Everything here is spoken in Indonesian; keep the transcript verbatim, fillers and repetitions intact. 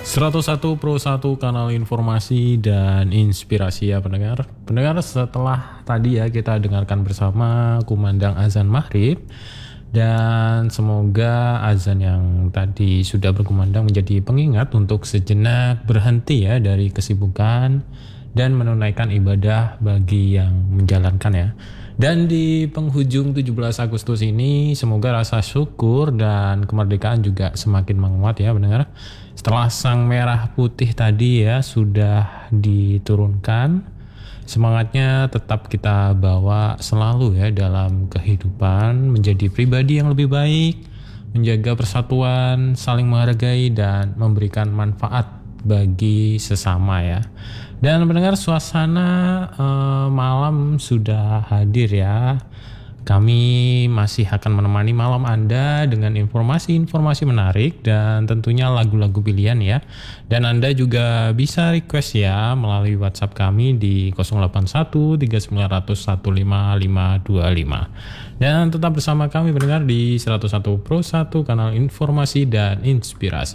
seratus satu Pro satu, kanal informasi dan inspirasi ya pendengar. Pendengar, setelah tadi ya kita dengarkan bersama kumandang azan maghrib, dan semoga azan yang tadi sudah berkumandang menjadi pengingat untuk sejenak berhenti ya dari kesibukan dan menunaikan ibadah bagi yang menjalankan ya. Dan di penghujung tujuh belas Agustus ini semoga rasa syukur dan kemerdekaan juga semakin menguat ya pendengar. Setelah sang merah putih tadi ya sudah diturunkan, semangatnya tetap kita bawa selalu ya dalam kehidupan, menjadi pribadi yang lebih baik, menjaga persatuan, saling menghargai dan memberikan manfaat bagi sesama ya. Dan mendengar suasana eh, malam sudah hadir ya. Kami masih akan menemani malam Anda dengan informasi-informasi menarik dan tentunya lagu-lagu pilihan ya. Dan Anda juga bisa request ya melalui WhatsApp kami di nol delapan satu tiga sembilan nol nol satu lima lima dua lima. Dan tetap bersama kami pendengar di seratus satu Pro satu, kanal informasi dan inspirasi.